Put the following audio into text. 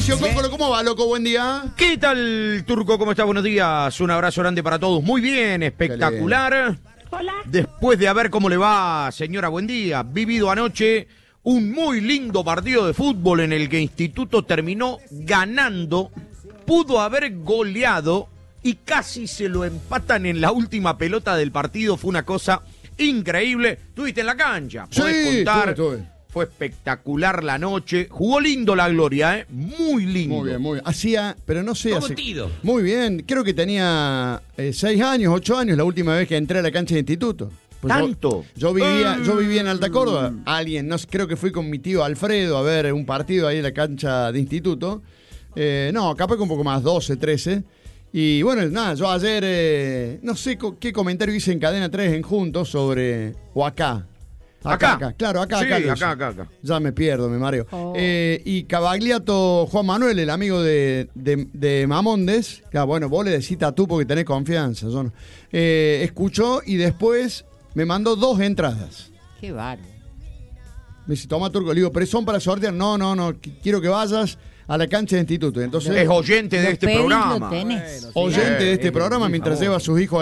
¿Cómo va, loco? Buen día. ¿Qué tal, Turco? ¿Cómo está? Buenos días. Un abrazo grande para todos. Muy bien, espectacular. Hola. Después de ver cómo le va, señora, buen día. Vivido anoche un muy lindo partido de fútbol en el que Instituto terminó ganando, pudo haber goleado y casi se lo empatan en la última pelota del partido. Fue una cosa increíble. ¿Estuviste en la cancha? ¿Podés contar? Estuve. Fue espectacular la noche. Jugó lindo la Gloria, ¿eh? Muy lindo. Muy bien, muy bien. Hacía, pero no sé. Cometido. Muy bien. Creo que tenía 6 años, 8 años la última vez que entré a la cancha de Instituto. Pues ¿Tanto? Yo vivía en Alta Córdoba. Creo que fui con mi tío Alfredo a ver un partido ahí en la cancha de Instituto. No, capaz que un poco más, 12, 13. Y bueno, nada, yo ayer, no sé qué comentario hice en Cadena 3 en Juntos sobre, o acá. Acá. Claro, acá. Sí, acá. Ya me pierdo, me mareo. Y Cavagliato Juan Manuel, el amigo de Mamondes, claro, bueno, vos le decís tú porque tenés confianza, yo no. Escuchó y después me mandó 2 entradas. Qué bárbaro. Me dice, toma, Turco, le digo, pero son para sortear. No, quiero que vayas a la cancha de Instituto. Entonces, es oyente de este programa. oyente de este programa mientras lleva a sus hijos